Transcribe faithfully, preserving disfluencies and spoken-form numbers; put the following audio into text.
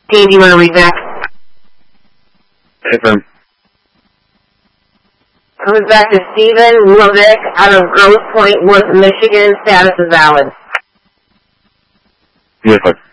Steve, do you want to read back? Affirm. Comes back to Stephen Levick out of Grosse Pointe Woods, Michigan. Status is valid. Yes, sir.